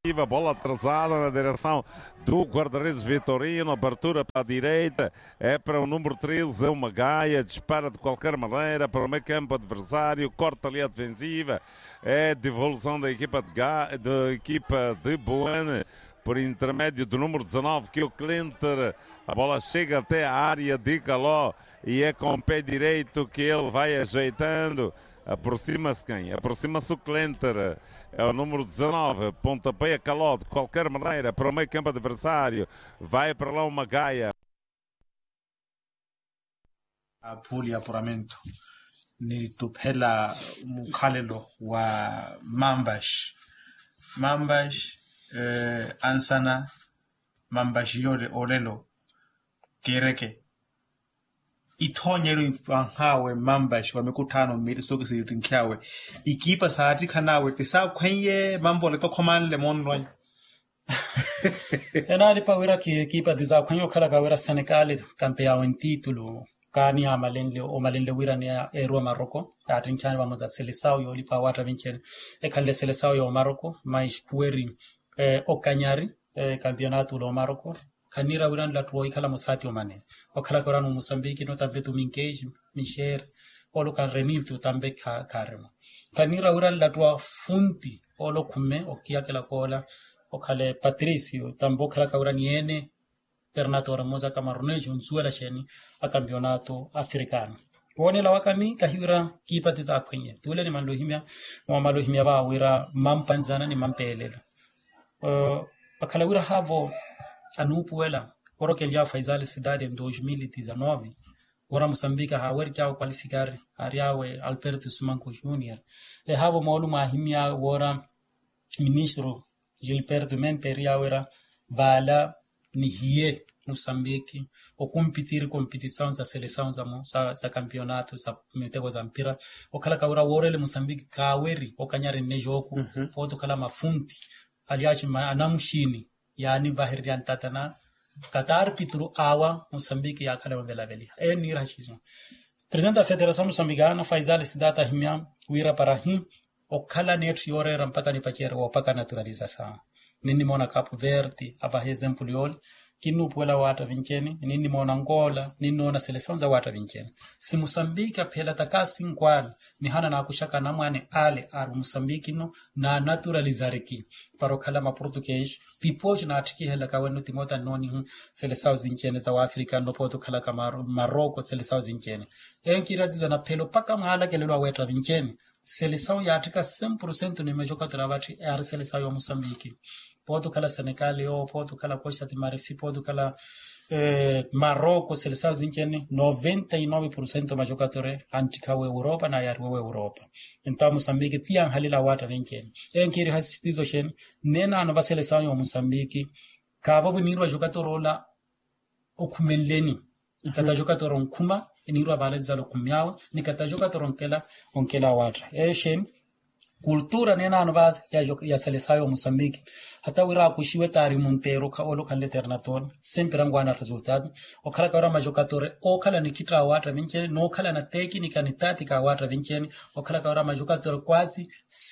bola atrasada na direção do guarda-redes Vitorino, abertura para a direita, é para o número 13, é uma Gaia, dispara de qualquer maneira para o meio campo adversário, corta ali a defensiva, é devolução da equipa de Boane, por intermédio do número 19, que é o Clinter. A bola chega até a área de Caló e é com o pé direito que ele vai ajeitando. Aproxima-se quem? Aproxima-se o Clinter. É o número 19. Pontapeia Caló de qualquer maneira para o meio campo adversário. Vai para lá uma Gaia. Puli apuramento ni tuphela mukhalelo wa Mambash ansana Mambash yole olelo kereke ithonyelo ifanhawe Mambash wa mikutano miri sokisi rinkiawe ikipa saati khanawe tisa khwenye mambo le to khoman le monroy enali pawira ki ekipa diza khwenyo khala kawira Senegal campeão em título kani amalenle wira ni ero Maroko atinchani vamos a seleção yo lipa wata vinchen khalle seleção yo Maroko mais kueri okanyari campeonato lo Maroko kanira wiran la tuoi khala musati omane okhala koranu Mozambique no tambe tu minkej misher olo kan renil tu tambe karemo kanira wiran la tua funti olo kumme okia kala kola okhale Patricio tambo khala kawran yene Ternato Ramosa Camarões unsuela sheni a campeonato africano. Wone la wakami kahiwira kipati za kwenye. Tule ni malohimia ba wira mampanzana ni mampelelo. Akalawira havo anupuela oroke ndia Faisal Cidade em 2019. Ora Moçambique hawer kia qualificar ariawe Alberto Simanco Júnior. E havo maulu mahimia ora ministro Gilberto Menteria wera vala ni hiye Moçambique o competição za seleção za campeonato za metego za mpira o kala kaura worele Moçambique kaweri o kanyare nejoku foto kala mafunti aliachi anamushini yani vahirian tatana Qatar pitru awa Moçambique ya kala wala veli ni rachizo presidente da Federação Moçambicana Faisal Cidade himya wira parahim o kala net yore rampaka ni pachero o paka naturalização nini mona Capo Verde ava exemplo yol kinu pwela wata vinkeni nini mona Angola nini ona seleção za wata vinkeni si Moçambique apela takasi nkwala ni hana na kushaka na mwane ale aru Moçambique no na naturalizareki paro kala ma português pipoj na atiki hela kaweno timota noni seleção zinkeni za Afrika no poto kala kama Maroko seleção zinkeni enkirazi za na pelo paka mahala kelelo weta vinkeni seleção ya atika 100% ni mejoka travati ar seleção ya Moçambique pode kala Senegal yo pode kala Costa de Marfim pode kala Maroko seleção zinkeni 99% majokatore antika we Europa na yar we Europa então Moçambique tian halila wata venkeni enkiri hasistizo shen nena no seleção ya Moçambique kava vinirwa jokatorola okumeleni kata jokatoron kuma inirwa baleza lo kumyawa ni kata jokatoron onkela wata shen cultura nena anvaz ya seleção ya Moçambique hata wira kushiwe tari montero ka olo kan leternator sempre rangwana resultado o kala ka rama jogador o kala ni kitra wata vinceni no kala na técnica ni tática wata vinceni o kala ka rama jogador quase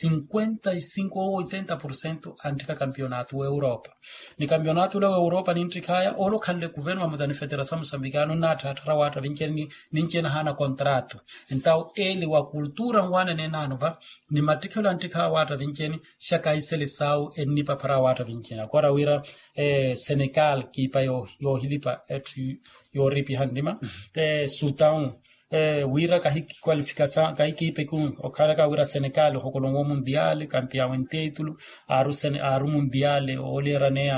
55 ou 80% antika campeonato Europa ni campeonato la Europa ni intrikaya olo kan le governo wa ni Federação Moçambicana na tatra wata vinceni nincena hana contrato então ele wa cultura ngwana nena anva ni matricula antika wata vinceni shaka seleção enipa para wata vinceni agora wira Senegal que pa yo hilipa yo ripi handima sultan wira kahiki qualificação kahiki pekun o kala ka wira Senegal ho kolongo mundial campeão em título aru mundial o leranea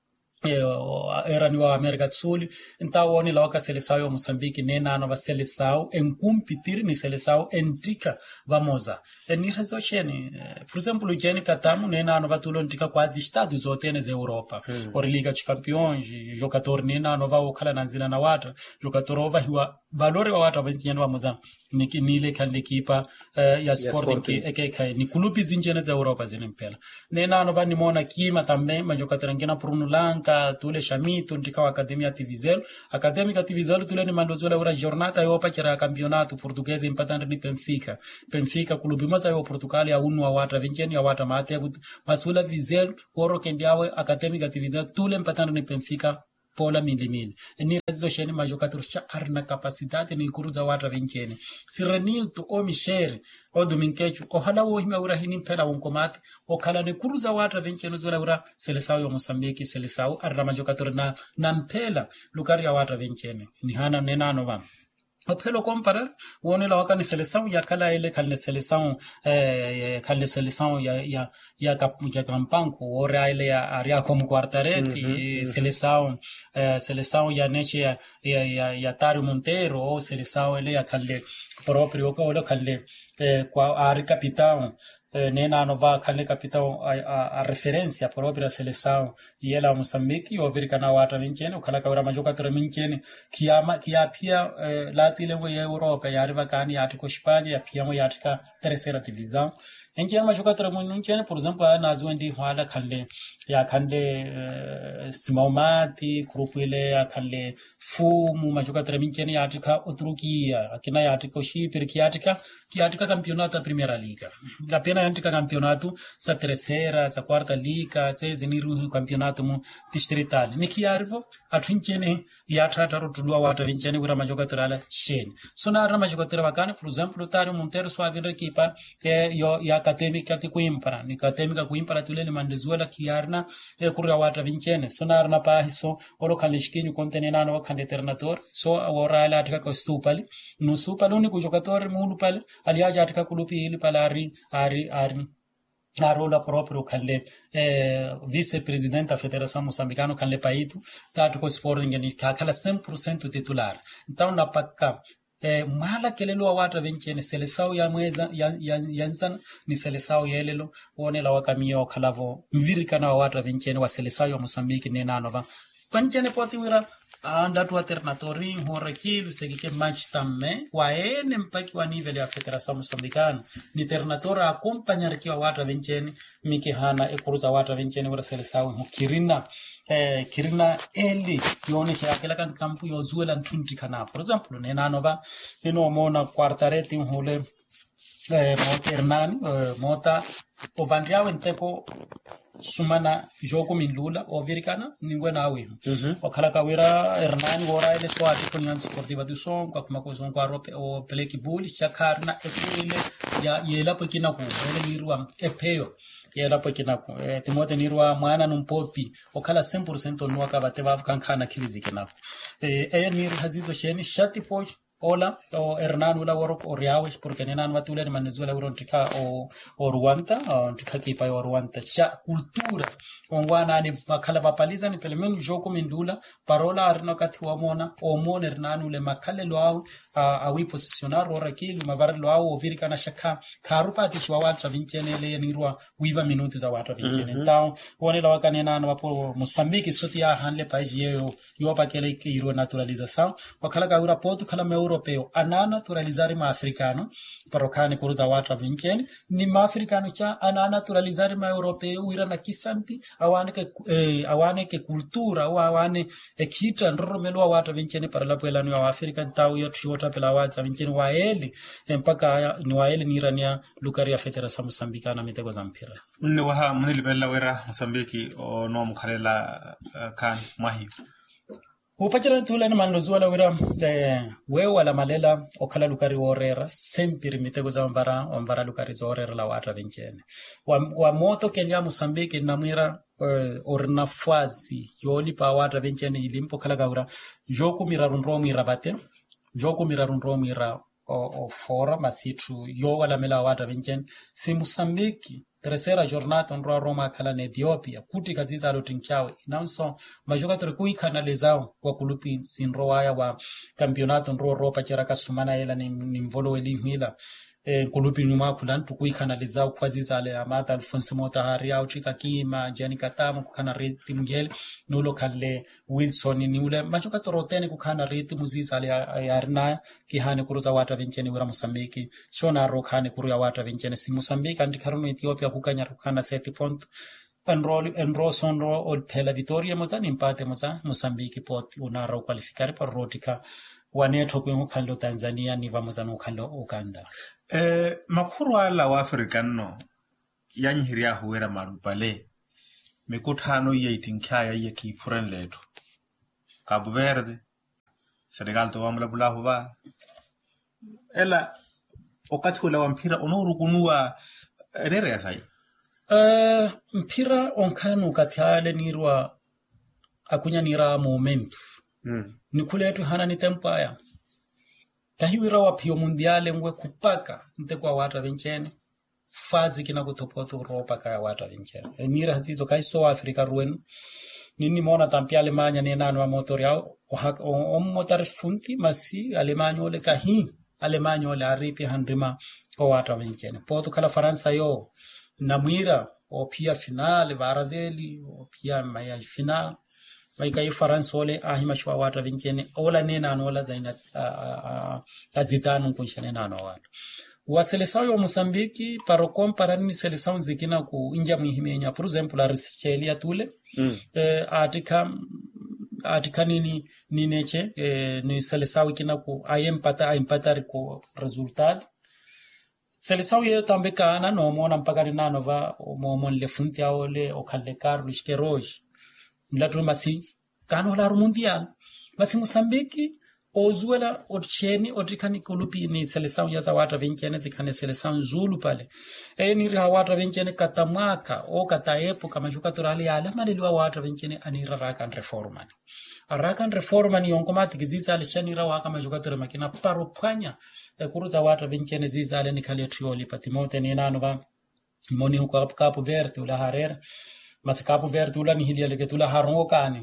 era no América do Sul então oni loca seleção ya Moçambique nena nova seleção em competir ni seleção antica vamosa ni rezo cheni por exemplo o Jenny Katamu nena nova tulo antica quase estados otenes Europa or Liga dos Campeões jogador nena nova okala nanzina na wata jogador ova hiwa valore wa wata venceni vamoza nile kan equipa ya Sporting que ni clubes zinjene za Europa zinempela nena nova ni mona kima também mas jogador ngena Bruno Lanka ura tule Shamito ndikawa Academia Tivizelo Academica Tivizelo tule ni mandozola ura jornata yopa chera campeonato portuguese empatando ni Benfica clube moza yo Portugal ya unu awata vinceni ya wata mate masula Vizelo oro kendiawe Academica Tivizelo tule empatando ni Benfica pola milimili ni rezo sheni majokator cha arna capacidade ni kuruza wata vinceni Sirenilto o Michel o Dominguecho o hala wo hima ura hinin pela wonkomate o kala ne kuruza wata vinceni zola ura Seleção yo Moçambique Seleção arna majokator na mpela lukari ya wata vinceni ni hana nenano va Apelo comparar wone la wakani Seleção ya kala ile kale Seleção ya Campanco ora ile ya aria como Quartarete Seleção ya neche ya Tário Monteiro ou Seleção ile ya kale próprio ou kale kwa ari capitão nena nova kale capitão a referência própria Seleção e ela Moçambique o vir kana wata vincene o kala ka ura majokator vincene kia pia la ile mo Europa ya riva kani ya tiko Espanha ya pia mo ya tika terceira divisão enche majokator mo nunche por exemplo na zuendi hwala kale ya kande Simomati grupo ile ya kale fumu majokator vincene ya tika Uturukia akina ya tika Chipre kia tika campeonato da Primeira Liga la pena antica campeonato sa terceira sa quarta liga se zeniru campeonato mu distrital nikiarvo athincene ya thata rotulwa wata vincene ura majokator ala shen sona ra majokator bakane por exemplo Tário Monteiro sua vinda equipa yo ya Academica de Coimbra ni Academica Coimbra tulele mandezuela kiarna kurwa wata vincene sona ra pa hiso oro kaleshkini contenena no kandeternator so ora ala atka ko stupali no supali unico jogador mundo pali aliaja atka kulupi ili palari ari Arola proprio kalle vice-presidente da Federação Moçambicana kalle paitu tatu ko Sporting ni kala 100% titular então na paka mala kelelo wata vencene Seleção ya mweza yansan ni Seleção yelelo one la wakamio kalavo mvirika na wata vencene wa Seleção ya Moçambique nena nova pancene poti wira andatu alternatori horekilu segike match tamme waene mpaki wa nivel ya Federação Moçambicana ni ternatora acompanhar ki wa wata vencene miki hana ekuruza wata vencene wa Seleção kirina eli yone shakela kan kampu yo zuela ntunti kana por exemplo nena nova eno mona Quartarete hole Hernani mota o vandriao enteko sumana jogo minlula o virikana ningwena awe o kala kawira Hernani ora ile swati ko nyan sportiva du son kwa kuma ko son kwa rope o peleki buli chakarna ekule ya yela pekina ku ele mirwa epeyo yela pekina ku timote nirwa mwana numpoti o kala 100% no akabate va kankana kilizike nako niru hazizo sheni shati poch Ola o Hernani ula worok o riawes porque nenan watule ni manezuela urontika o Rwanda ntika kipa o Rwanda cha cultura ongwana ni makala vapaliza ni pelemen joko mindula parola arno kati wa mona o mon Hernani ule makale lo awi posicionar ora kili mavar lo o virika na shaka karupa ti wa wata vincene le nirwa wiva minuti za wata vincene então one la wakane nana wapo Moçambique sotia hanle país yo pa kele irwa naturalização wakala ka ura potu kala europeo ana naturalizare ma africano parokane kuruza watu vincene ni ma africano cha ana naturalizare ma europeo wira na kisampi awane ke kultura awane ekita ndromelo watu vincene para la pelano ya afrika ntau yo tiota pela watu vincene waeli mpaka ni waeli ni irania lukari ya Federação Moçambicana mitego zampira unne waha munili bella wira Mozambique o no mukhalela kan mahi Upachara tula ni mandozuala wira wewa la malela okala lukari worera sempiri mitego za mbara lukari zorera la watu vincene wa moto Kenya Mozambique namwira orna fazi yoli pa watu vincene ilimpo kala gaura joku mirarunromi rabate joku mirarunromi ra o fora masitu yo wala mela watu vincene si Mozambique terceira jornada onroa Roma kala na Ethiopia kuti kaziza lotinchawe inanso majokatori kui kanalizao kwa kulupi sinroa wa campeonato onroa Europa chera kasumana yela ni mvolo elimila kulupi nyuma kulantu kui kanalizao kwa zizale amata Alfonso Motahari au chika kima Gianni Katamo kukana riti mgele nulo kale Wilson ni ule majokatori otene kukana riti muzizale yarna kihane kuruza wata vincene wira Mozambique shona ro khane kuruya wata vincene si Mozambique andikaruno Ethiopia kukanya kukana 7 point enro sonro ol pela Vitoria moza ni empate moza Mozambique pot unara qualificare per rotica waneto kwenye kando Tanzania ni vamos no kando Uganda. Makuru ala wa Africano yanyihiria huera marupale mikutano yaitinkhaya yekipuren letu Cabo Verde Senegal to wamla bulahu ba ela wakati ule wa mpira unorukunua nere ya sai mpira onkana nukatiale nirwa akunya nira moment nikule yetu hana ni tempaya tahiwira wa pio mundiale ngwe kupaka nte kwa wata venchene fazi kina kutopoto Europa kaya wata venchene nira hazizo kai so Afrika ruenu nini mona tampi Alemanya ni nano wa motor yao o motor funti masi Alemanya ole kahi Alemanya ole aripi handrima kwa wata venchene poto kala Faransa yo namwira o pia finale varadeli o pia maya final maika yi Faransa ole ahima shwa wata venchene ola nena anola zaina tazitanu kunshane nano watu wa seleção yo Mozambique para comparar ni seleção zikina ku inja muhimenya por exemplo la Rischelia tule atika ni neche ni seleção kina ku empatar ko resultado seleção yo tambe kana no mona mpakari nano va mo le funti ole o kalle Carlos Queiroz mlatu masi kano la mundial masi Mozambique ozuela otcheni otikani kulupi ni seleção ya zawata venkene zikane seleção zulu pale ni rawata venkene katamaka o kataepo kama jukaturali ala malilwa wata venkene anira rakan reformani yonkomati giziza alishani rawa kama jukatura makina paropanya kuruza wata venkene ziza ale nikale trioli patimote ni nano ba moni huko Cabo Verde ula harera mas Cabo Verde ula ni hilia le tula harongo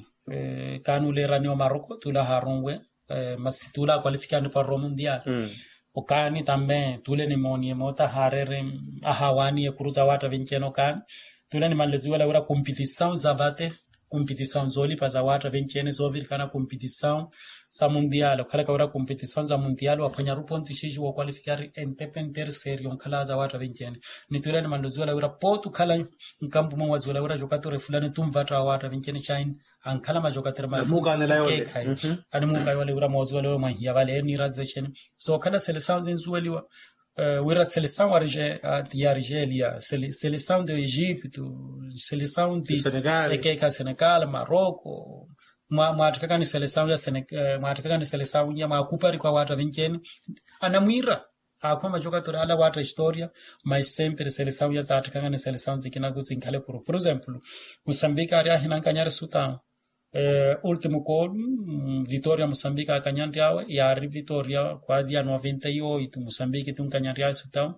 kanu le ranio Maroko tula harongwe mas tula qualificando para o mundial okani também tule ni moni mota harere ahawani kuruza wata venkeno kan tule ni malezuela ura competição zavate competição zoli para wata venkene zovir kana competição sa mundial kala ura competição za mundial wa fanya ruponti shishi wa qualificar independent serio kala za wata venkene ni tule ni malezuela ura potu kala nkambu mo wazuela ura jokato fulani tumvata wata venkene shine ankala majokater ma muka ne layo ani muka wale ura mozu wale ma ya vale ni razation so kala seleção zenzueliwa wira seleção ya Argelia seleção de Egipto seleção de Senegal Maroko maatika ni seleção ya Senegal maatika ni seleção ya makupari kwa watu venkene anamwira akwa majokator ala watu historia mas sempre seleção ya zatika ni seleção zikina kuzinkale por exemplo Moçambique ari hinankanyar suta último gol Vitória Moçambique akanyandiawe yari Vitória quase a 98 Moçambique tem kanyandia suta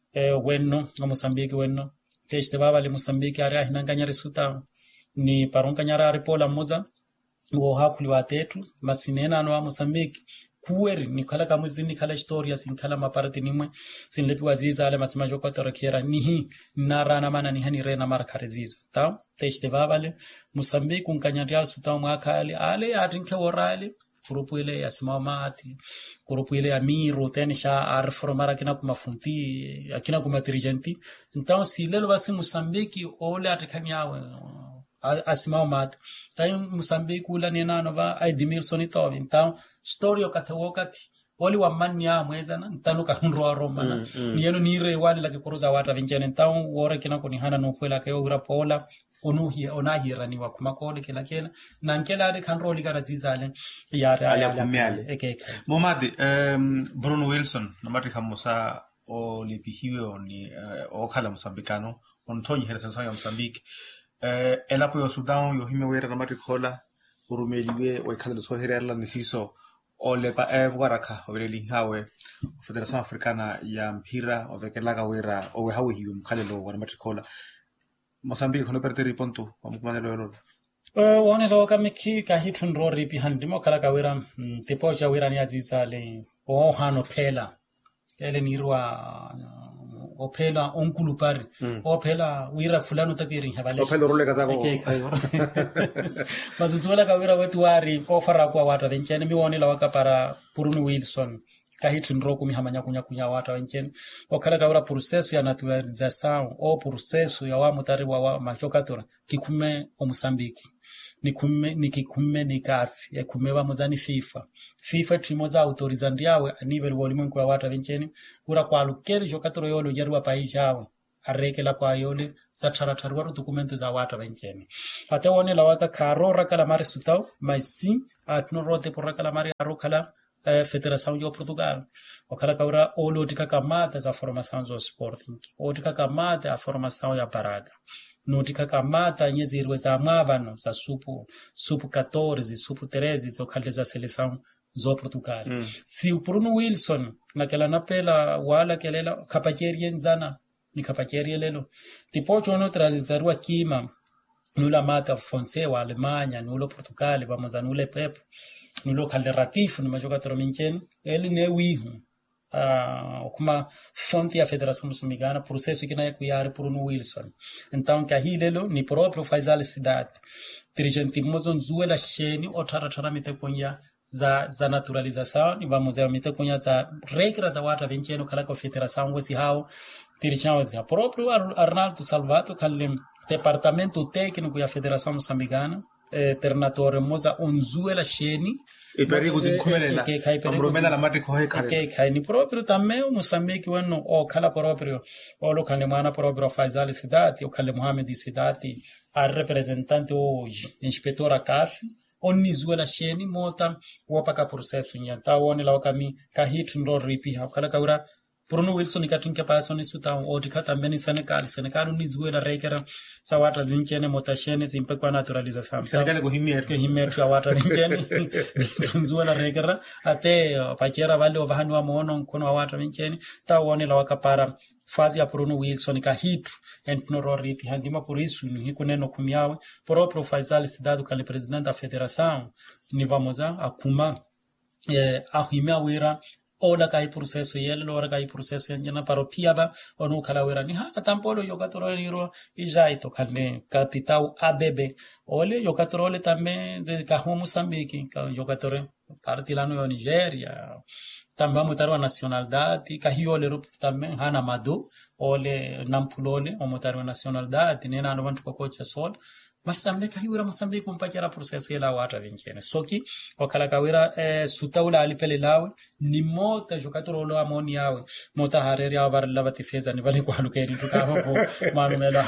bueno Moçambique bueno teste baba le Moçambique ari hinankanyar suta ni paron kanyara ripola moza wo hakuli watetu masinena no Moçambique kuweri ni kala kama zini kala historia sin kala maparati nimwe sin lepi waziza ale matsimajo kwa torakera nihi narana mana ni hani rena mara karezizo ta teste babale Moçambique unkanyaria suta mwaka ale atinke worale grupo ile ya simamati grupo ile ya miro tenisha arformara kina kumafunti akina kumatirigenti então si lelo basi Moçambique ole atikaniawe asimaumat tai Moçambique ula nena nova Edmir Sonitov então story wakati wali wa mania mwezana ntano ka hunro romana nieno nire wani la kuruza wata vincene então wore kina kuni hana no kwela kayo urapola onahira ni wa kumakole kila na nkela de kan roli kana zizale ya kumyale Momadi Bruno Wilson namati kamusa o lipihiwe ni o kala Mozambicano on tonyi heresa ya Mozambique el apoyo Sudán yo hime wera namati kola urumeliwe o kala so herela nisiso o lepa evaraka o hawe Federação Africana ya mpira o vekelaga wera o hawe hiwe mkhalelo wa namati kola Mozambique hono perteri ponto amukumana lo wone to kamiki ka hitun rori pi handimo kala ka wera tipo ja wera ni azizale o hano pela ele nirwa o pela onkulu pari o pela wira fulano takiri habale o pela role kazako mazuzola ka wira wetu wari o fara kwa wata venkene mi woni la waka para Bruno Wilson kahitu nroku mihamanya kunya wata wenchen okala kaura processo ya naturalização ou processo ya wa mutari wa machokatora kikume o Moçambique nikikume nikafi ya kumewa mozani FIFA trimoza autorizando yawe a nível volume kwa wata wenchen ura kwa lukeri jokatora yolo yarwa país yawe arekela kwa yole sataratarwa dokumento za wata wenchen ate wone la waka karora kala mari sutau maisi atnorote porra kala mari arokala Federação de Portugal. Okala kaura olo tika kamata za formação do Sporting. O tika kamata a formação ya Braga. No tika kamata nyezirwe za mavano za supo 14, supo 13 zo kalde za seleção zo Portugal. Si o Bruno Wilson naquela napela wala kelela kapacheri nzana ni kapacheri lelo. Tipo chono tralizarwa kima nula mata Fonse wa Alemanha, nulo Portugal, vamos a nule Pep. Nulo kaleratif no jogador minchen ele ne wihu kuma fonte a Federação Moçambicana processo que na cuiar por no Wilson então que ahilelo ni próprio faz a cidade dirigente mozon zuela cheni otara mite konya za naturalização e vamos a mite konya za regras za wata vencheno kala ko Federação gosi hao dirigente za próprio Arnaldo Salvato kalem departamento técnico da Federação Moçambicana Ternatore moza onzuela cheni e perigo zinkomelela amromela la mate kohe kare kai ni proprio tamme o Moçambique wano o kala proprio o lo kale mana proprio Faisal Sidati o kale Mohamed Sidati a representante hoje inspetora CAF onni zuela cheni mota wapaka processo nyanta woni la wakami kahit ndo ripi ha kala kaura Bruno Wilson ikatunke paso ni suta o dikata mbeni Senegal ni zuela rekera sawata zinchene motashene zimpekwa naturalização Senegal go himer tu wata zinchene zuela rekera ate pachera vale ovahanwa mono kono wata zinchene ta woni la wakapara fazi ya Bruno Wilson kahitu entnoro ripi handima por isso ni kuneno kumiawe proprio Faisal Sidado kale presidente da federação ni vamos a kuma ahimia wera ola kai processo yele lora kai processo yanjana paro piaba onu kala wera ni hana tampolo jogatoro niro ijaito kale capitao ABB ole jogatoro le tambe de kahu Moçambique ka jogatore partilano yo Nigeria tamba motarwa nacionalidade kahiole rup tambe hana mado ole nampulole o motarwa nacionalidade nena no vantu ko sol Moçambique kahiura Moçambique kumpachara processo yela wata venchene soki wakala kawira sutaula alipele lawe ni mota jogatoro lo amoni yawe mota hareri ya varla batifeza ni vale kwa lukeri tukaho manu melo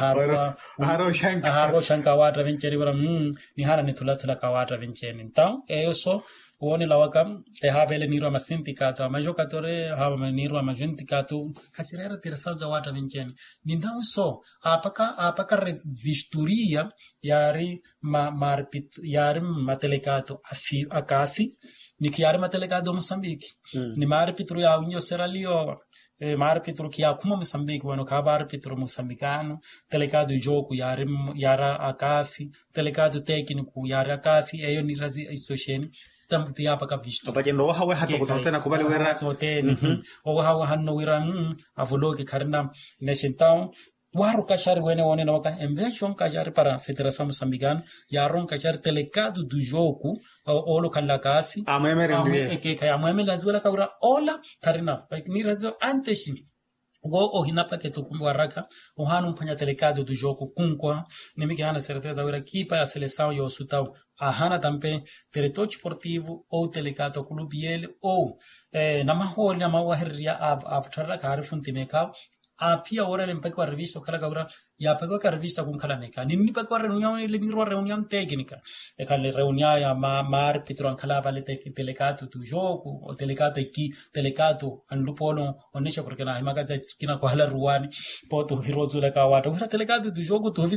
haro shanka wata venchene wala ni hana ni tula kawata venchene então eso woni lawakam havele niro masindicato amajokatore hava niro masindicato kasirera tiração za wata venchene então so apaka revistoria yari yari matelegato a CAF nikiari matelegato Moçambique ni marpitru ya unyo seralio marpitru kia kuma Moçambique wano kava arbitro moçambicano delegado jogo yara a CAF delegado técnico yara a CAF eyo ni razi isosheni tambuti hapa ka visto pajendo hawe hato kutotena kubali wera sote o hawa hanno wira avoloke karna nation town waru kashari wene wone na waka embechon kashari para Federação Moçambicana yaron kashari delegado do jogo olo kan la CAF amemere ke kaya amemele azwela kaura ola karina ni razo antes go o hinapa ke tukumbu waraka o hanu mpanya delegado do jogo kunkwa nimike hana certeza wira kipa ya seleção yo sutau ahana tampe diretor esportivo ou delegado clubiele ou na maholi na mawahria abtarra karifun timeka pia ora le mpaka revista kala gaura ya peka ka revista kun kala meka nini peka reunião le niro reunião técnica e kala reunião ya mar pitron kala vale delegado do jogo o delegado aqui delegado an lupolo onisha porque na imaga za kina kwa hala ruani poto hirozu le kawata ora delegado do jogo tu vi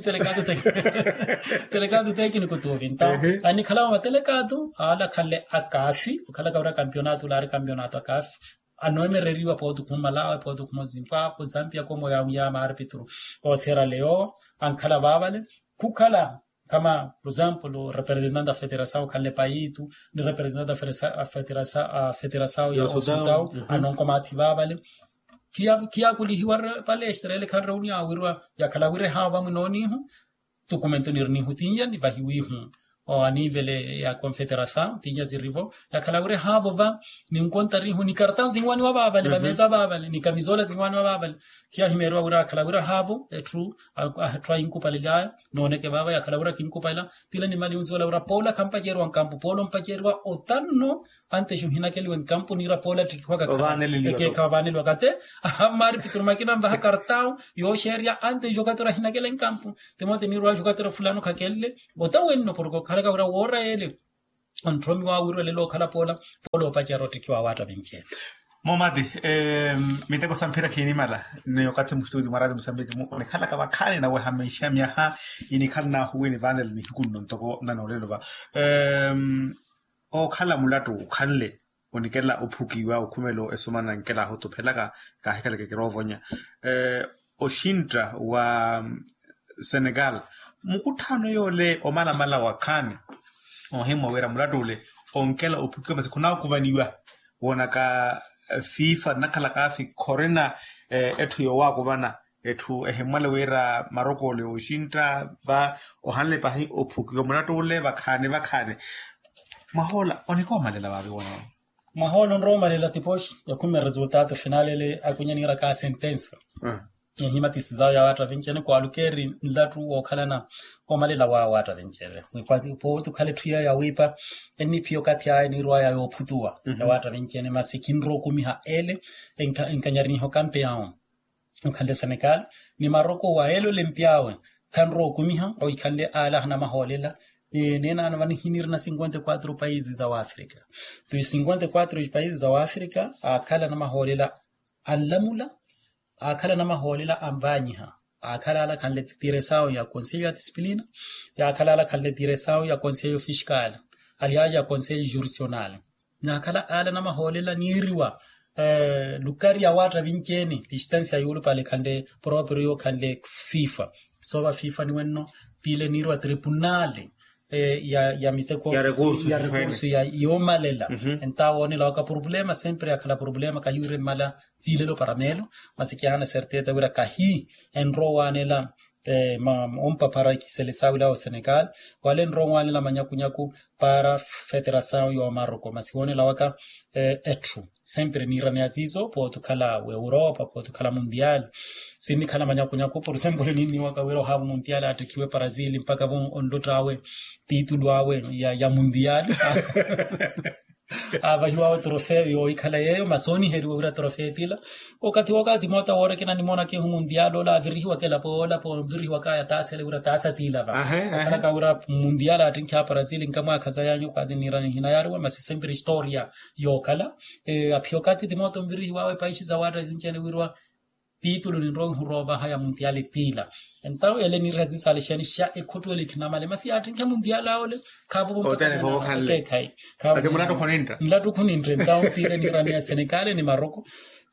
delegado técnico tu vi então ani kala wa delegado ala kale akafi kala gaura campeonato la campeonato akafi anome reriwa pode com Malawi pode com Zimbabwe Zambia como ya árbitro o Sierra Leone ankala vavale kukala kama por exemplo o representante da federação kan le paíto o representante da federação ya Sudão anon como ativavale kia kuli hiwar palestra ele kan reunião wirwa ya kala wire hawa munoni documento nirni hutinha ni vahiwi o a nivele ya confederação tinha zirivo ya kalagure havova ni nkontari hu ni cartão zingwani wa baba le bameza baba ni camisola zingwani wa baba kia himerwa ura kalagure havo true try inkupa lilaya none ke baba ya kalagure kinkupa ila tila ni mali unzola ura pola kampajerwa campo polo mpajerwa otanno ante shuhina keli en campo ni ra pola tikwa ke kavane lokate amar pitur makina mba cartão yo sheria ante jogatora hina keli en campo temote ni ro jogatora fulano kakelle otawenno porko kala ura wora ele antromi wa uro lelo kala polo pachero tikiwa wata vinche Momadi miteko sampira kini mala ne wakati mstudio maradi Msambiki ne kala ka bakani na we hamisha mya ini kala na huweni vanel ni hikuno ntoko na nolelo ba o kala mulatu kanle onikela ophukiwa ukhumelo esomana nkela hoto phela ka hekala ke rovonya oshintra wa Senegal mukuthano yole omala mala wakani ohimo wera mulatule onkela ophukiwa mase kuna kuvaniwa wona ka FIFA nakala kafi corona ethu yo wako bana ethu ehemale wera Maroko le oshintra ba ohanle pa hi ophukiwa mulatule bakhane mahola oniko malela babe wona mahola nroma le latiposh yakume resultato finale le akunyanira ka sentenza hima tisiza ya watu vinchene kwa alukeri ndatu wakhalana omalela wa watu vinchele wikwati po tu khale thuya ya wipa eni pio katia ni roya yo phutua ya watu vinchene masikinro kumiha ele enkanyarni ho campeão khale Senegal ni Maroko wa elo lempiawe kanro kumiha o ikhale ala na maholela nena anavani hinirna 54 países za África tu 54 países za África akala na maholela anlamula akala na maholela ambanyiha akala ala kan le direção ya conselho de disciplina ya akala ala kan le direção ya conselho fiscal aliaja ya conselho jurisdicional na akala ala na maholela niriwa lukari ya watu vincheni distância yulu pale kande proprio kan le FIFA soba FIFA ni wenno pile nirwa tribunale ya miteko ya recurso ya yomalela entawoni la ka problema sempre akala problema ka yure mala zilelo paramelo masikiana certeza ura kahi enrowanela ompa para seleção la Senegal walen rowanela manyakunyaku para federação yo Maroko masione la waka etru sempre ni rani azizo poto kala Europa poto kala mundial sini kala manyakunyaku por exemple ni waka wero ha mundial atikiwe Brazil mpaka von ondotrawe título awe ya mundial abajua trofeo yo ikala yeyo masoni heriwa ura trofeo tila wakati mota wore kina ni mona ke mundial ola viriwa kela pola po viriwa kaya tasele ura tasa tila ba kala ka ura mundial atinka Brazil kama kazayanyo kwa dinirani hinayarwa masi sempre historia yo kala apiokati timota viriwa we paishi za wada zinchene wirwa título ni ron huroba haya mundial tila entao ele ni resistance alishani sha ekotwele kinamale masi atinka mundial aole kabo otene ko khalle kai ase mulato khonintra entao tile ni rani ya Senegal ni Maroko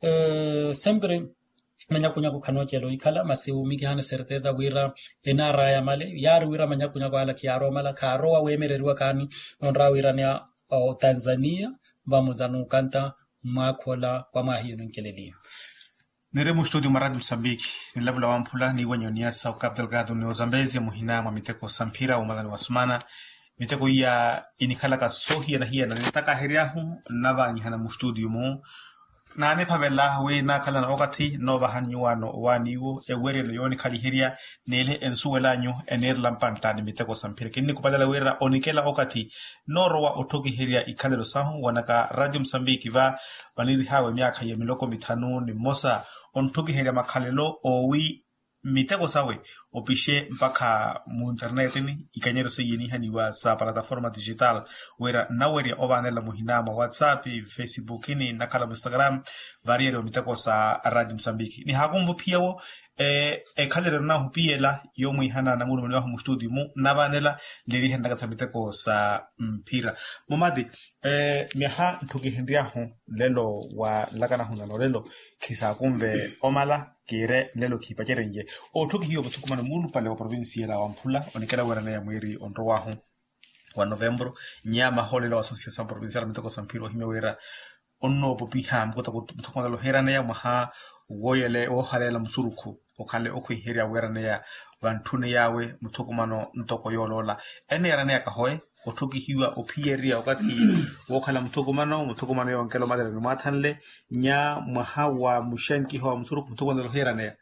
sempre manyakunyako kanochelo ikala masi umiki hana certeza wira enara ya male yar wira manyakunyako ala kiaro mala karo wemererwa kani onra wira ni Tanzania vamuzanu kanta makola kwa mahino nkeleli Nere mu studio maradi Msambiki ni level wa mpula ni wanyonia sa Cabo Delgado ni Ozambezi ya muhina ma miteko sampira umadani wasumana miteko ya inikala ka sohi na hiya na nitaka heriahu nava nyihana mu studio mu na ne pavela we na kala na okati no bahanyuano waniwo ewere no yoni kali heria nele ensuwelanyo ener lampanta ni miteko sampira kinni kupadala wera onikela okati noro wa otoki heria ikalelo sahu wanaka radio Msambiki va vaniri hawe miaka ya miloko mitano ni mosa ontoki heria makalelo owi miteko sawe opishe mpaka mu internet ni ikanyero se yeni hani wa sa plataforma digital wera naweri ovanela muhinama WhatsApp Facebook ni nakala Instagram variero miteko sa radio Msambiki ni hakumvu piawo kalero na hupiela yomu ihana na nguru wa mu studio mu navanela leli henda sa miteko sa mpira momadi meha ntoki hendia ho lelo wa lakana huna no lelo kisa kumbe omala kire lelo kipachere nje otoki hiyo butukumana mulu pale wa province la Wampula onikela werana ya mwiri onro waho wa November nyama hole la association provincial miteko sampiro himewera onno popiha mkota butukumana lo herana ya maha woyele o halela msuruku okale okwi heria werana ya wantune yawe mutukumano ntoko yolola ene yarane akahoe otuki hiwa opieria wakati wokala mutukumano yonkelo madere numathanle nya mahawa mushanki ho msuru mutukumano herane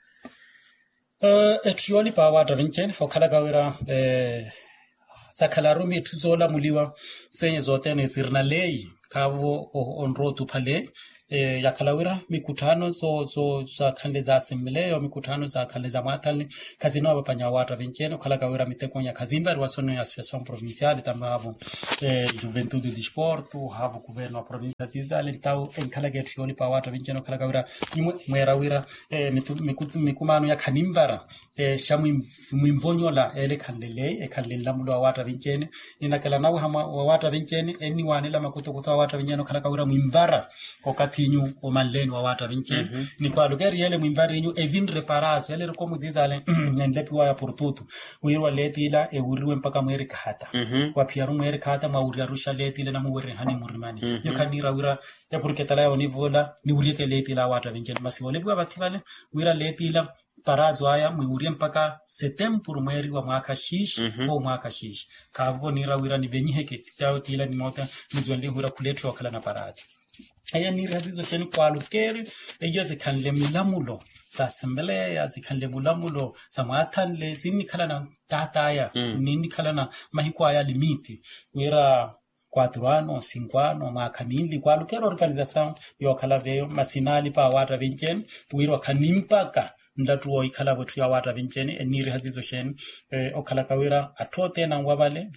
etrioli pa wa davinchen fokala gawira sakhalarumi tuzola muliwa senye zote ne zirna lei kavo onro tupale yakalawira mikutano so za khande za assembly o mikutano za khande za matali kazino abapanya watu vencheno kalagawira mitekonya kazimba rwasono ya associação provincial tamavo juventude de desporto havo governo provincial então en kalagetrioli pa watu vencheno kalagawira mwerawira mikumano ya khanimbara shamu mwimvonyola ele khandele ekhandlela mulo wa watu venchene ninakala nawo hama wa watu venchene eni wanela makuto kutoa watu vencheno kalagawira mwimbara kokati nyu o manleni wa watu venchene ni kwa lugari yele mwimbari nyu evin reparazo yele riko muzizale ndepi wa ya portutu wirwa letila uriwe mpaka mweri kahata kwa piaru mweri kahata mauri arusha letila na mweri hani murimani yo kanira wira ya purketala ya onivola ni urieke letila watu venchene masiwole bwa batibale wira letila parazo haya mwiurie mpaka setemburu mweri wa mwaka shish o mwaka shish kavo nira wira ni venyiheke titao tila ni mota nizwende hura kuletu wakala na parazo aya ni razizo cheni kwa lukeri ejo zikhanle milamulo sa assembly zikhanle mulamulo sa mathanle sini khala na tataya nini khala na mahikwa ya limiti wira 4 ano 5 ano makamili kwa lukero organization yo khala veyo masinali pa wata venchen wira khanimpaka ndatu wo ikhala bothu ya wata venchen eniri hazizo cheni okhala kawira atote na ngwabale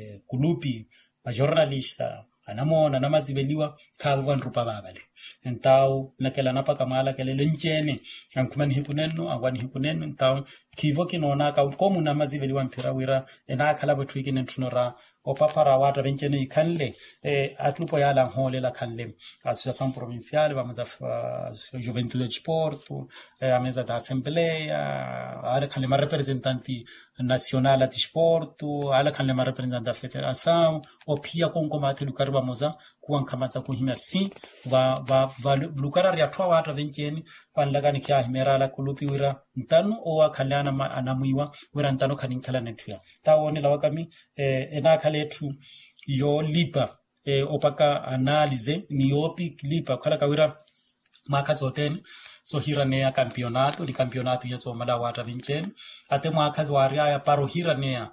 kulupi ma journalista anamona namazibeliwa khavu nrupa babale ntao nakela napaka mala kelele nchene ankumani hikuneno angwani hikuneno ntao kivo kinona ka komu namazibeliwa mpira wira ena khala bothu ikine ntunora opapara wata venchene ikhanle atlupo yala hole la khanle associação provincial vamos a juventude de desporto a mesa da assembleia ala khanle ma representanti nacional de desporto ala khanle ma representante da federação opia konkomate lukarba moza kuankamaza kuhimya si va lukara ya twa wata venchene panlagani kya himera la kulupi wira ntano o akhalana anamuiwa wira ntano khaninkhala nethuya tawone lawakami ena letu yo lipa opaka analize ni yopi lipa khala kawira maka zoten so hirane ya campeonato yeso mala wata vinchen ate mwaka waria ya paro hirane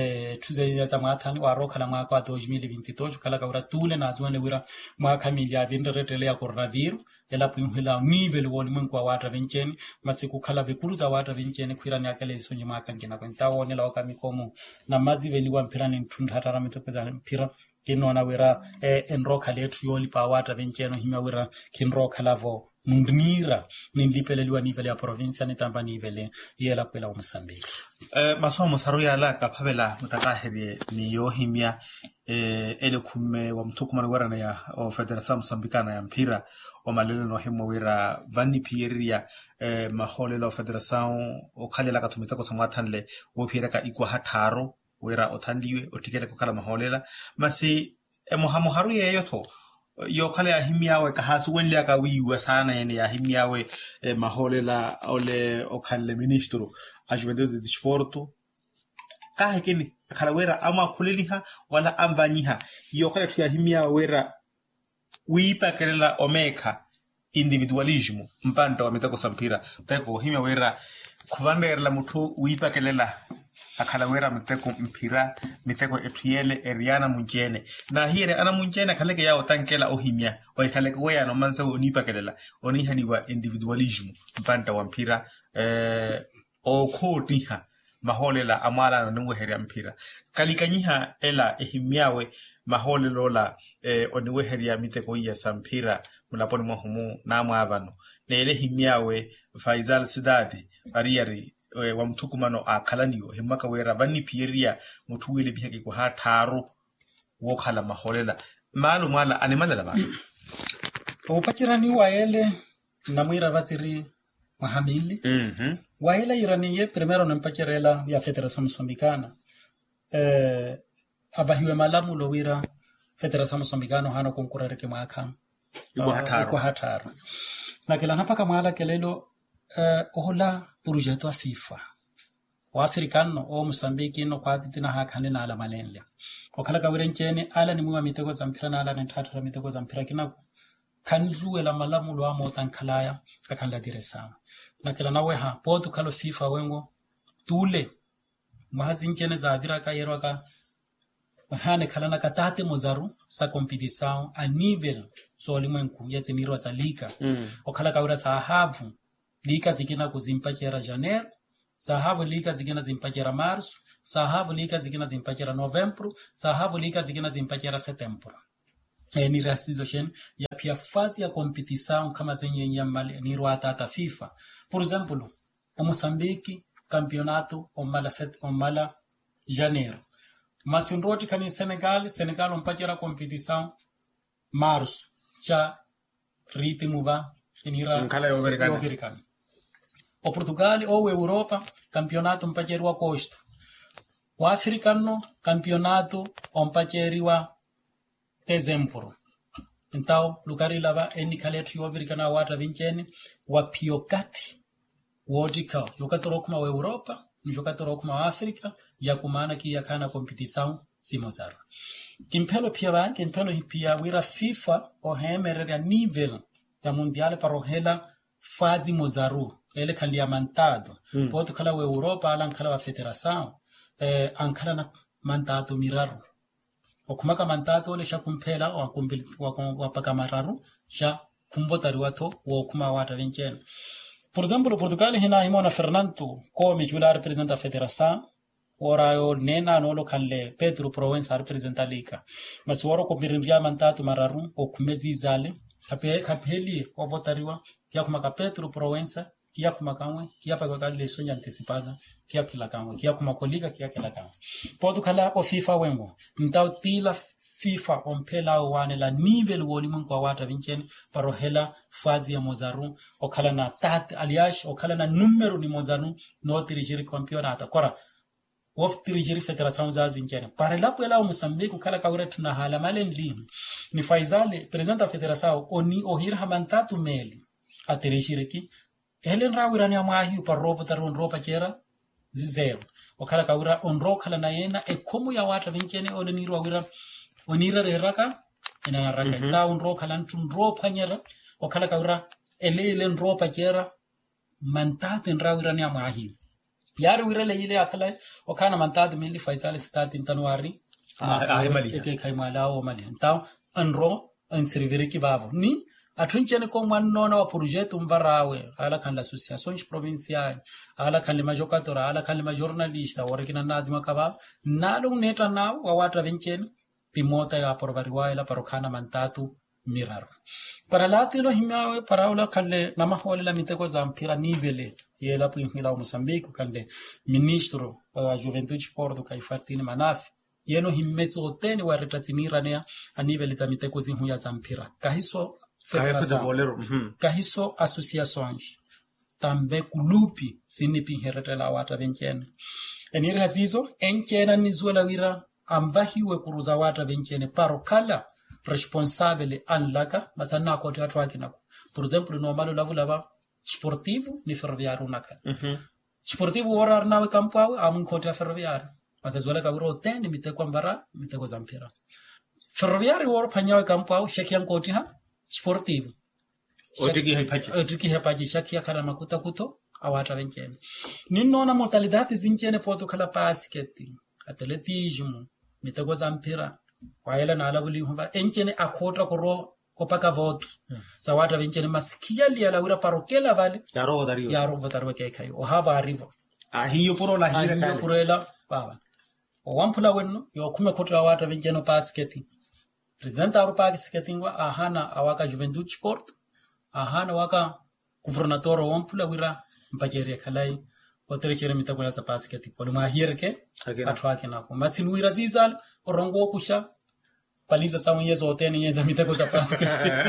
tuze ya zamathani waro khala mwaka wa 2022 khala kawira tule na zwene wira mwaka milia vinderetele ya coronavirus ela puimhila nivel woni mwa wata vinchen masiku khala vikuruza wata vinchen khirane akale sonye maka ngena kwenta woni la wakamikomo na maziveli wa mpirani mtundhatara mitokeza mpira kinona wira enroka letu yoli pa wata vencheno hima wira kinroka lavo mundnira nindipeleliwa nivele ya provincia nitamba nivele yela kwela wa Mozambique masomo saruya la kapabela mutakahebe ni yohimia ele kume wa mtukumana wira na ya Federação Moçambicana ya mpira o malele no himo wira vani pieria mahole la Federação o khalela ka tumitako tsamathanle wo phireka ikwa hatharo wera othandiwe otikele kokhala maholela masi mohamoharu yeyo tho yo khale ya himiawe ka hatsu wenle aka wiwa sana yene ya himiawe maholela ole okhalle ministro a juventude de desporto ka hekeni khala wera ama khuleliha wala amvanyiha yo khale thu ya himiawe wera wipa kelela omeka individualismo mpanta wa mitako sampira tako himia wera khuvanderela muthu wipa kelela akhala wera miteko etuyele eriana munjene na hiere ana munjene khaleke ya otankela ohimya o khaleke weya no mansa onipa kelela onihani wa individualismo mpanta wa mpira o khotiha maholela amala no ngweheria mpira kalikanyiha ela ehimyawe maholelo la oniweheria miteko ya sampira mulaponi mohumu na mwavano lele himyawe Faisal Sidadi ariari wa mtukumano akhalaniyo himaka wera vani pieria mutuwele biheke ko hatharo wo khala maholela malo mala anemandela ba opachirani waele namwira vatsiri mahamili waela irani ye primero nampachirela ya Federação Moçambicana abahiwe malamulo wira Federação Moçambicana hano konkurere ke mwaka iko hatharo nakela napaka mwala kelelo ohola projeto a FIFA wa Africano o Mozambique no kwazi tina hakane na ala malenle okhala ka wirenchene ala ni muwa mitego za mpira na ala ni tatu mitego za mpira kinako kanzuwe la malamulo wa motankhalaya akhanla diresa nakela nawe ha potu khalo FIFA wengo tule mahazinchene za avira ka yero ka hane khalana ka tate mozaru sa competição a nível solimwenku yezinirwa za liga okhala ka wira sa havu liga zikina kuzimpachera janeiro sahabu liga zikina zimpachera março sahabu liga zikina zimpachera novembro sahabu liga zikina zimpachera setembro ni rasizo shen ya pia fase ya competição kama zenye nyamali ni ruata FIFA por exemplo o Moçambique campeonato o mala janeiro mas unroti kani Senegal mpachera competição março cha ritmo va inira americano o Portugal ou Europa campeonato mpacheri wa agosto o Africano campeonato mpacheriwa dezembro então lugar ilava enikaletu yo Africana wata vincheni wa piokati wodika jokato kuma wa Europa jokato kuma wa Africa ya kumana ki yakana competição simozaro kimpelo pia wira FIFA o hemerera nível ya mundial para hela fase mozaru ele kaliamantado poto kala wa Europa ala kala wa federação ankala na mandato miraru okumaka mandato le shakumpela wa paka mararu sha kumbotari wato wa kuma wata venchen por exemplo Portugal hina himona Fernando como jula representa a federação ora yo nena no lo kanle Pedro Proença representa liga mas woro ko birindia mandato mararu o kumezi zale kapeli o votariwa kia kuma Pedro Proença kia kuma kamwe kia pa kwa leso nya anticipada kia kila kamwe kia kuma koliga kia kila kamwe Portugal o FIFA wengo mtao tila FIFA ompela wane la nível wolimun kwa wata vinchen paro hela fazi ya mozaru okala na tat aliash okala na numero ni mozaru no dirigir campeonato kora of dirigir federação za zinjene para la pela o Moçambique kala kawra tuna hala malen lim ni faizale presidente da federação oni ohir hamantatu meli a dirigir ki helen rawirani amahi para rovo taron ropa chera zero okala kawra onro kala na yena e komu ya wata vinchene odeni rawira onira raka ina raka ta onro kala ntun ropa nyera okala kawra elelen ropa chera mantatu rawirani amahi yari wirele ile akala okana mantadu mili faisal start in January mali eke kaimala o mali então anro inscrever ki bavo ni atrinchene ko mannona wa projeto mbarawe ala kan l'associações provinciais ala kan le majokatora ala kan le jornalista workina nazima kaba nalo neta na wa wata venchen timota ya porvariwa ila parokana mantatu mirar para latilo himawe para ola kan le namahole la miteko zampira nivele yela puinhila Moçambique kande ministro a juventude sport kai Fartini Manafi yeno himmetso oteni wa retatinirania a nível da miteko zinhuya zampira kahiso federação kahiso associações tambe kulupi sinipi heretela wata venchen enir hazizo enchena nizuela wira amvahiwe kuruza wata venchen parokala responsabile anlaka masana ko teatro akinako por exemplo no malo lavulava sportivo ni ferroviário nakal sportivo horar nawe kampawe amun kota ferroviário mas azwala kaburo tende miteko mbara miteko zampira ferroviário hor panyawe kampawe shakian koti ha sportivo otiki hepaji shakia kana makuta kuto awata venchene ninona modalidades zinchene poto kala basket atletismo miteko zampira waela na alabuli huva enchene akota koro kopaka voto sawata venchene masikia liala ura parokela vale yaro votarwa kai o hava arriva hiyo puro la hira hiyo puro ela baba o wampula wenno yo kume kotwa wata venchene basket president aru basket ngwa ahana awaka juventude sport ahana waka governator wampula wira mpajeria kalai otere mitako ya basket polo mahirke atwake nako masinu wira zizal orongo kusha paliza samu yezo oteni yeza mitako za basket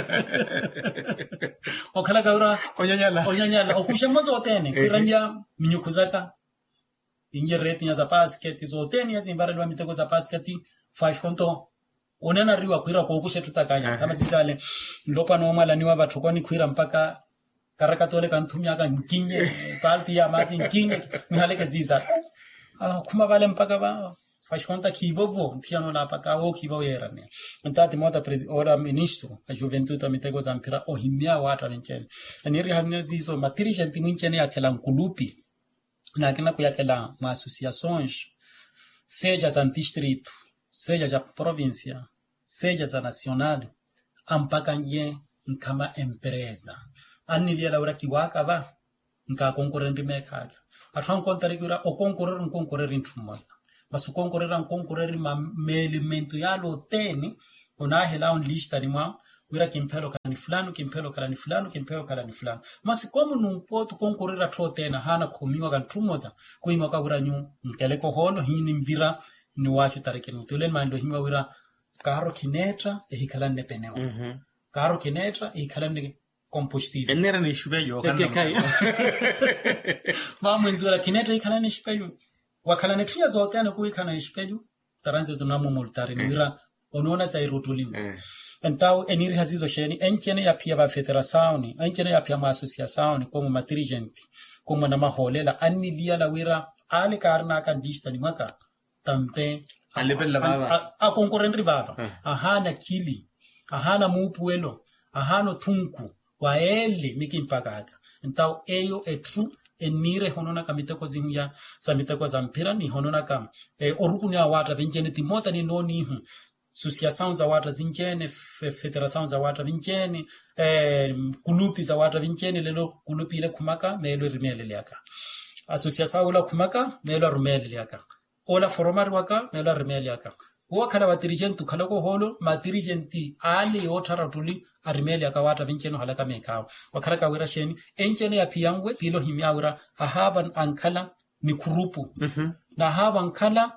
okala gaura onyanyala okusha mozo oteni kiranja minyukuzaka inje reti ya za basket zo oteni yeza imbarelwa mitako za basket 5 konto onena riwa kwira ko kusha tutakanya kama zizale ndopa no mala ni wava tukoni kwira mpaka karakatole kantumya ka nkinye party ya mati nkinye mihaleke ziza kuma vale mpaka ba faz conta que vovô tiano lá para cá o que vou era né então tem outra ora ministro a juventude também tem coisa ampira o himia wata venchen aniri hanezi so materi gente munchene aquela nkulupi na kina kuyakela ma associações seja za distrito seja za província seja za nacional ampaka nje kama empresa anili la ura kiwaka ba nka concorrente mekaka atwa nkontari kura o concorrer intrumoza mas o concorrer ma elemento yalo teni ona hela on lista ni mwa wira kimpelo kala ni fulano mas como não pode concorrer a trotena hana komiwa kan trumoza kuima ka wira nyu nkeleko holo hini mvira ni wacho tareke nutulen mando hima wira carro kinetra e hikala ne peneo carro kinetra e hikala ne combustível enera ni shbeyo kana mama nzura kinetra hikala ne shbeyo wakala ne tria zote ana kuikana ne shbeyo taranze tunamu multari ni wira onona za irutulimu então eniri hazizo sheni enchene ya pia ba federação enchene ya pia ma associação como matrigente como na maholela annilia la wira ale karna kan dista ni maka tampe alebella baba a concorrente baba ahana kili ahana mupuelo ahano tunku waele mikimpagaga então eyo etru enire honona kamita ko zihuya samita ko zampira ni honona kam orukuni awata venjene timota ni noni associação za watu zinjene federação za watu vinjene kulupi za watu vinjene lelo kulupi ile kumaka melo rimele liaka associação la kumaka melo rimele liaka ola formar waka melo rimele liaka wakala wa dirigente kala ko holo ma dirigenti ali otara tuli arimele liaka watu vinjene halaka mekao wakala ka wira sheni enjene ya piangwe tilo himiaura ahavan ankala ni kurupu na havan kala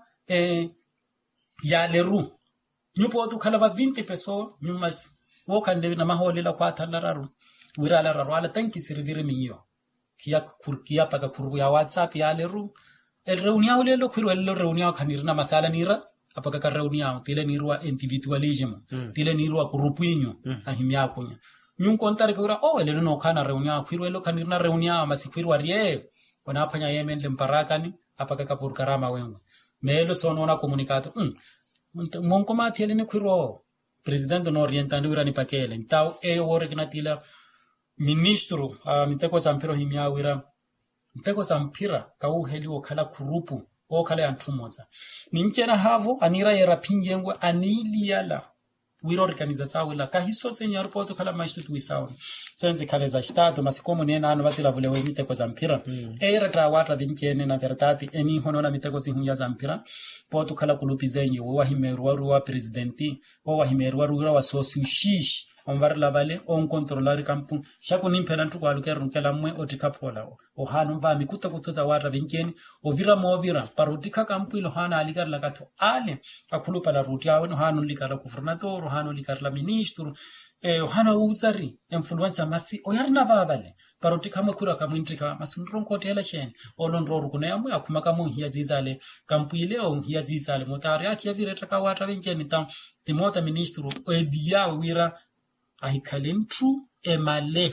ya leru nyupo tu kala va 20 pessoas nyumas wo kande na maholela kwa talararu wira la raru ala tanki sirvire minyo kia paka kurbu ya WhatsApp ya leru el reunia ulelo kwiru el reunia kanirna masala nira apaka ka reunia tile nirwa individualism tile nirwa kurupinyo ahimya kunya nyun kontare kura el no kana reunia kwiru el kanirna reunia masikwiru arie wana panya yemen lemparakani apaka ka purkarama wengu melo sonona comunicato monkoma tiele ne kwiro presidente no orientando urani pakele então wore gnatila ministro miteko sampiro himya wira miteko sampira ka uheli okala kurupu okala antrumoza ninchena havo anira yera pingengwe aniliala wira organização la ka hiso senhor poto kala maishutu wisawo senze kale za estado mas como nena ano vasila vule miteko sampira era trawata dinchene na verdade eni honona miteko zihunya zampira poto kala kulupi zenye wa himeru wa presidenti wa himeru wa sosishish on var la vale on controllar campu shako nimpela ntuko alukera nkela mwe otikapola o hanu va mikuta kutoza wata vinkeni o vira mo vira parutika campu ilo hana alikar la gato ale akulupa la ruti awen hanu likara guvernador hanu likara la ministro hana usari influencer masi o yarna va vale parutika makura kamwintrika masunron kotela chen olon roru kuna yamu akumaka mu hiyazizale campu ile o hiyazizale motari akia vira taka wata vinkeni tam timota ministro o via wira ahikalentu emale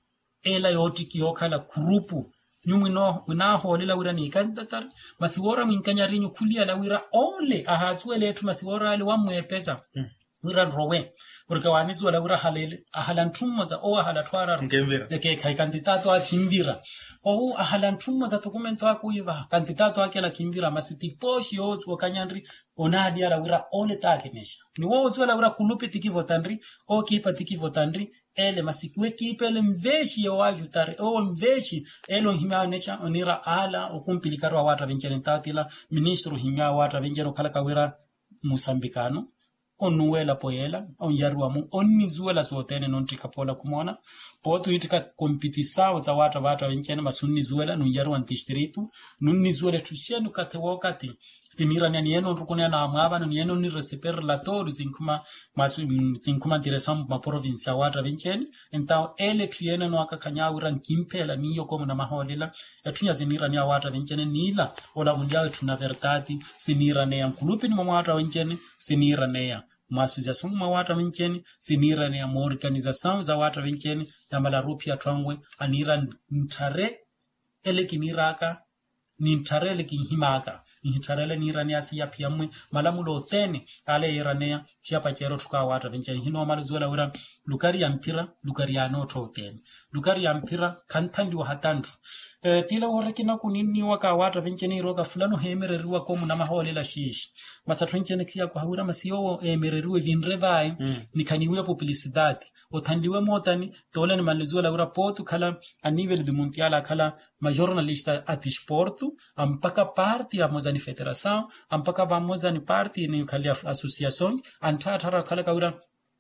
ela yoti kiyokala kurupu nyumino wina holela wira ni kantatar masiwora minkanyarinyu kulia la wira ole ahazwele etu masiwora ali wamwepeza wira rowe porque wanizu la wira halele ahalantumma za o ahalatwara yake kai kandidato akimvira o ahalantumma za dokumento akuiva kandidato akela kimvira masitiposhi ozo kanyandri onali la wira ole takemesha ni wozo la wira kulupi tikivotandri o kipa tikivotandri ele masikwe kipele mveshi ya wajutare o mveshi elo himya necha onira ala okumpilikaro wata venjene tatila ministro himya wata venjene kala kawira musambikano onuela poela onjaruamu onizuela sotene nontikapola kumona poto itika competição za wata venjene masunizuela nunjaru antistritu nunizuela tuchenu katewokati tinira nani eno rukune na amaba nani eno ni receber relatórios zinkuma direção ma província wata venjene então ele tuyena no akakanyawira nkimpela miyo como na maholela etunya zinira ni wata venjene nila ola unjawe tuna verdade sinira ne yankulupi ni wata venjene sinira ne uma associação uma wata venjene sinira ne uma organização za wata venjene yamala rupia twangwe anira ntare ele kiniraka ni ntarele ki himaka ntarele ni irania si ya piamwe malamulo tene ale irania chiapa chero tuka wata vencheni hino mali zuela ura lukari ya mpira lukari ya noto tene lukari ya mpira kantandi wa hatandu tila warekina kunini waka wata vencheni roga fulano hemereriwa komu na mahole la shish masa trencheni kia kwa hura masiyo emereriwe vinrevai nikaniwe publicidade otandiwe motani tole ni mali zuela ura potu kala a nível de mundial kala ma jornalista a desporto ampaka parte a mozani federação ampaka vamos ani parte ni kali associação antara kala kaura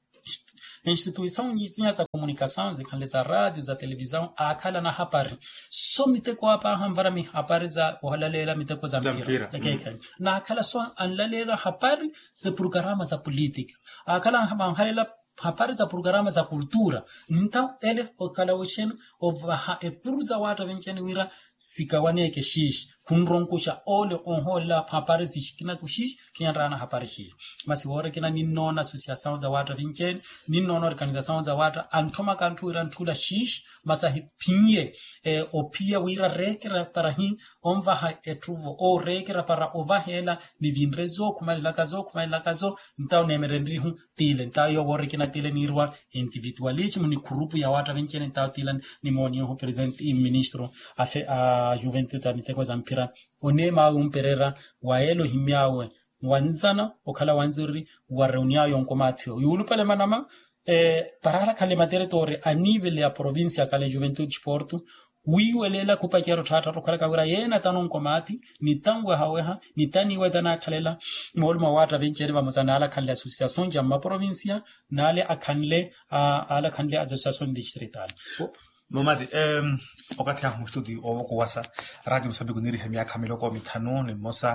instituição nyingi za comunicação zikale za radio za televisão akala na habari so miteko hapa hamvara mi habari za walalela miteko za mpira na akala so anlalela habari za programa za politika akala halela habari za programa za kultura ninta ele okala wecheno ovaha epuruza wata vencheni wira sikawaneke shish kunronkusha ole onhola habari zishikina kushish kianrana habari shish masi wore kina ninona association za wata vencheni ninona organisation za wata antoma kantu wira ntula shish masa hipinye opia wira rekera para hi onvaha etruvo o rekera para ovahela ni vinrezo kumalakazo ntao nemerendri hu tile ntao wore kina tile nirwa individualismo ni grupo ya wata vencheni ntao tile ni monio ho presente ministro a juventude amiteko za mpira onema umperera waelo himiawe wanzana okala wanzuri wareunia yonkomatio yulu pale manama parala kale materitore a nível ya província kale juventude sporto wiwelela kupachero tata rokala kawira yena tanon komati ni tangwa haweha ni tani wedana kalela molma wata vencheri bamazana ala kanle association jamma provincia nale akanle ala kanle association distrital Nomadi, wakati ya mstudi ovoko wasa radio Msambiki niri hemia kamiloko mitano ni mosa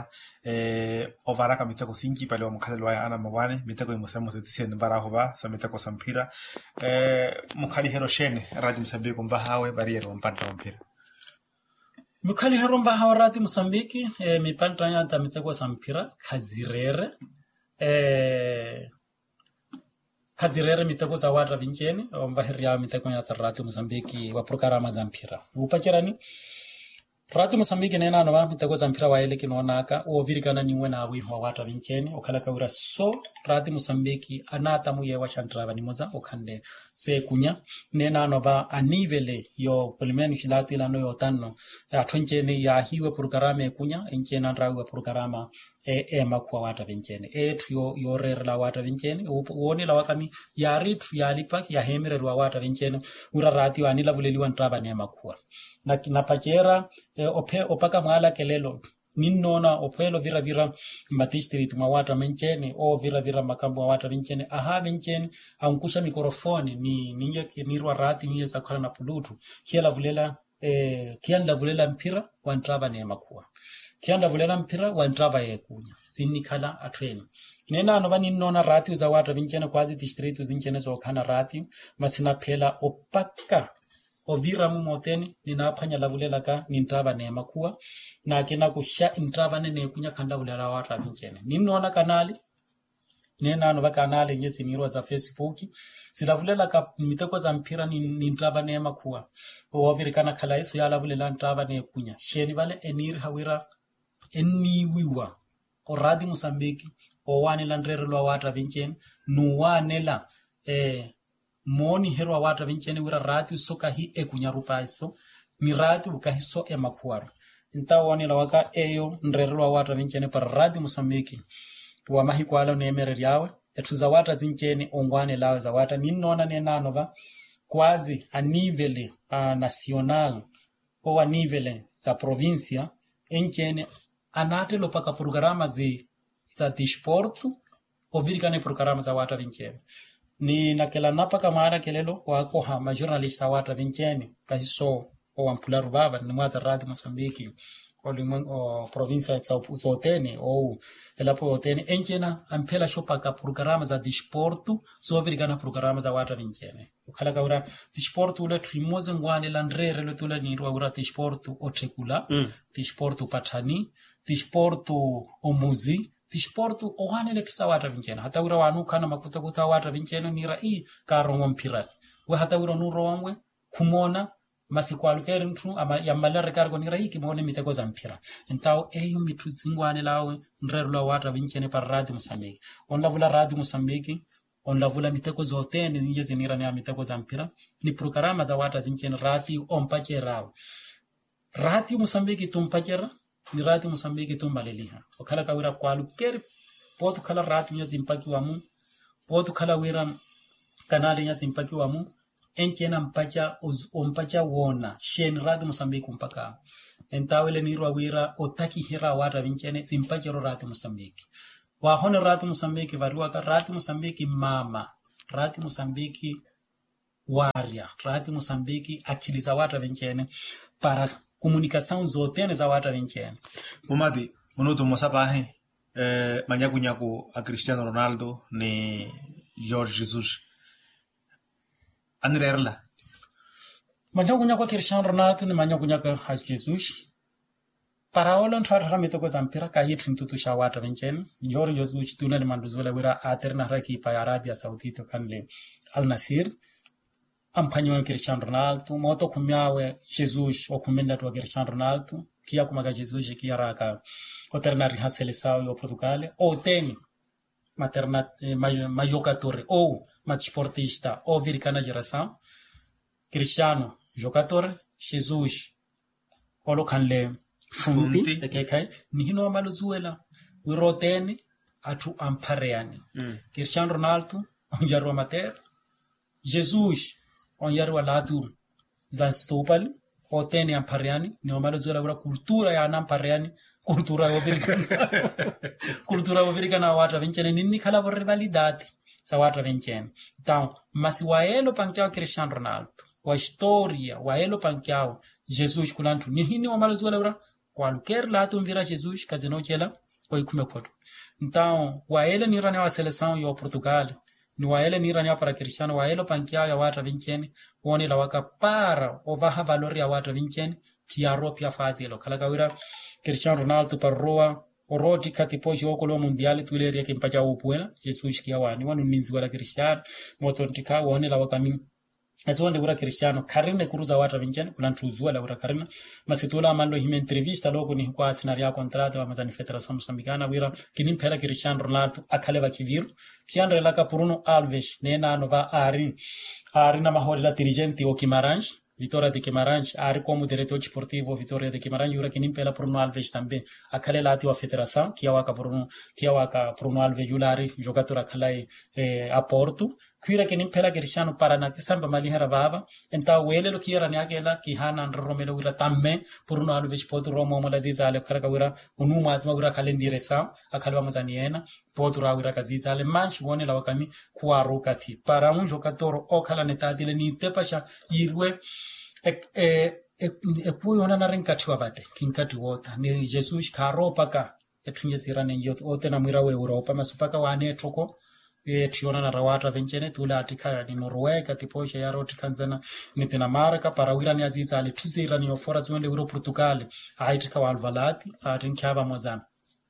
ovaraka miteko sinki pale wa mkale loya ana mawane miteko imosemo setisi nvara hova sa miteko sampira mkali heroshene radio Msambiki mbahawe barriere mpanta wampira mkali hero mbahawe radio Msambiki mipanta yanta miteko sampira kazirere miteko za wata vincheni omvahiria miteko ya radio Msambiki wa programa za mpira upachirani radio Msambiki nena no miteko za mpira waele kinonaka ovirikana niwe na awi wa wata vincheni okala kaura so radio Msambiki anata muye wa shantrava ni moza okande se kunya nena no ba anivele yo polimeni shilatu ilano yo tanno atwencheni ya hiwe programa kunya enchena ndrawe programa makwa wata vincheni tuyo yorere la wata vincheni uone la wakami yari tu yalipak ya hemere wa wata vincheni ura radio anila vuleliwa ntraba ne makwa na pachera opaka mwala kelelo ninona opelo vira matistrict mawata mencheni o vira makambo wata vincheni aha vincheni ankusha mikrofoni ni ninye kinirwa radio niye zakhala na pulutu kiala vulela kianda vulela mpira wa ntraba ne makwa kianda vulela mpira wa ntraba yekunya sinikhala atreni nena no bani nona radio za wata vincheni kwazi district zinchene zo kana radio masina phela opaka ovira mumoteni ninaphanya lavulela ka nintrava ne makua na kina kusha intrava ne kunya khanda vulela wata vinchene ninona kanali nena no kanali nyezi nirwa za Facebook silavulela ka miteko za mpira nintrava ne makua ovirikana khala iso ya lavulela ntrava ne kunya sheni vale enir hawira eniwiwa o radio Msambiki o wanela ndrerelwa wata vinchene nuwanela moni herwa wata vinchene wira radio soka hi ekunyarupa iso ni radio ukahiso emakuaro intawani la waka eyo ndrerwa wata vinchene para radio Msambiki wa mahikwalo nemereri yawe etuza wata zinchene ongwane lawe za wata ninona nenanova quasi a nível nacional ou a nível za província enchene anate lo paka programa za desporto ovirikane programa za wata vinchene ni nakela napa kamara kelelo wako ma journalista wata vincheni kasi so o ampularu baba ni mwaza radio Msambiki o provincia za Uzoteni o elapo Oteni enchena ampela shopaka programa za desporto so virigana programa za wata vincheni ukhala kaura desporto ule trimoze ngwane landrere le tula ni ura desporto otekula desporto patani desporto omuzi desporto ohanele tutawata vinchena hata ura wanu kana makuta kutawata vinchena ni rai karongo mpira we hata ura nuro wamwe kumona masikwalukeri mtu ama yamala recargo ni raiki mwone mitego za mpira entao eyo mitu zingwane lawe nreru la wata vinchene par Radio Mosambiki onla vula Radio Mosambiki onla vula mitego zote ni nje zinira ni mitego za mpira ni programa za wata zinchene rati ompache rawo Radio Mosambiki tumpachera ni Radio Mosambiki tumbaleliha okala kawira kwalukeri potu kala radio nyazi mpaki wamu potu kala wira kanali nyazi mpaki wamu enchena mpacha wona shen Radio Mosambiki mpaka entawele nirwa wira otaki hira wata vinchene zimpachero Radio Mosambiki wahone Radio Mosambiki variwa ka Radio Mosambiki mama Radio Mosambiki waria Radio Mosambiki akiliza wata vinchene para comunicação zote za wata vinchene Mumadi unuto mosabahe manyaku a Cristiano Ronaldo ni Jorge Jesus Anderla manyaku a Cristiano Ronaldo ni manyaku a Jesus para olon thara mitoko zampira ka yitu tutu shawata vinchene Jorge Jesus tunale manduzula wira aterna raki pa Arabia Saudita kanle Al Nassr ampanyo Cristiano Ronaldo moto kumyawe Jesus okumenda to Cristiano Ronaldo kia kumaga Jesus kia raka oterna riha seleção yo Portugal ou tem materna jogador ou sportista ou viricana geração Cristiano jogador Jesus olokanle funti ekekai nihino maluzuela wiroteni atu ampareani Cristiano Ronaldo onjarwa mater Jesus onjarwa latu zanstopal oteni ampareani ni maluzuela wura kultura ya ampareani cultura americana wata vinchene nini kala vor rivalidade sa wata vinchene então mas waelo pankiao Cristiano Ronaldo wa historia waelo pankiao Jesus kulantu nini wa malazuela ura qualquer lado vira Jesus kazeno chela oi kume poto então waelo ni rani wa seleção yo Portugal ni waelo ni rani para Cristiano waelo pankiao ya wata vinchene woni la waka para ovaha valori ya wata vinchene kiaro pia fazi lo kala gawira Cristiano Ronaldo parroa oroti katipoji okolo mundiali tuleri yake mpacha upuela Jesus kia wani wanu ninzi wala Cristiano motontika wone la wakami azonde wura Cristiano karine kuruza wata vinchene kuna ntuzua la wura karina masitula amalo hime entrevista logo ni kwa scenario contrato wa mazani Federação Moçambicana wira kinimpela Cristiano Ronaldo akaleva kiviru kiandre laka Bruno Alves nena nova ari na mahori la dirigente o Guimarães Vitória de Guimarães, ari como diretor desportivo Vitória de Guimarães, yura que nimpela Bruno Alves também. Aquele lá a federação, que é o Bruno Alves Julari, jogador aquele a Porto, que yura que nimpela Cristiano Paraná, que sempre mais ravava. Então ele lo que era naquela que Hanan Romelo yura também Bruno Alves pode Romo Malazizale, cara que yura numa atma yura aquele direção, aquele vamos aniena, pode yura kazizale, mas one la wakami kuaru kati. Para jogador o kala netadi le ni tepacha yirwe kuyo ona na rinkati wabate kinkati wota ni Jesus karo paka etunye zirane yot ote na mwira we Europa masupaka wane troko tiona na rawata venchene tula atika ni Norwega tiposha ya roti kanzana ni Dinamarca para wirani aziza ale tuzirani ofora zwende wiro Portugal aitika walvalati atinkyaba mozana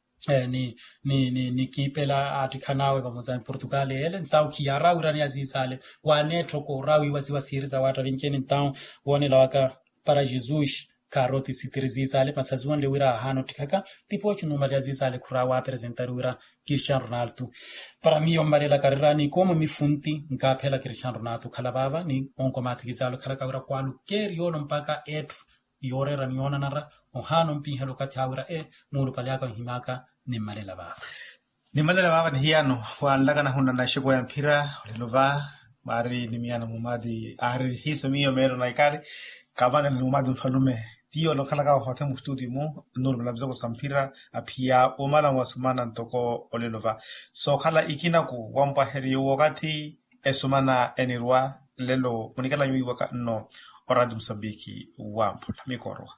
ni kipela atikanawe pamoja na Portugal ele ntao kiara urani azisale wane troko rawi wasiwasiriza wata vincheni ntao wone la waka para Jesus karoti sitirizisale pasazuan le wira hano tikaka tipo chunuma azisale kurawa apresentar wira Cristiano Ronaldo para mio mbale la carrani como mifunti ngapela Cristiano Ronaldo kalababa ni onko matikizalo kala kawira kwalu kerio mpaka etu yore raniona nara ohano mpi helo katawira mulu paliaka himaka ni malela baba ni hiano wa lagana hunda na shiko ya mpira lelova mari ni miana mumadi ari hiso miyo mero na ikari kavana ni mumadi mfalume tiyo lokala ka hote mu studio mo nuru labzo ko mpira apia omala wasumana ntoko olelova so kala ikina ku wampa heri wakati esumana enirwa lelo munikala yui waka no Radio Mosambiki wampo la mikorwa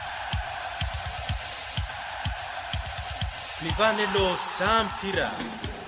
Livanelo Sampira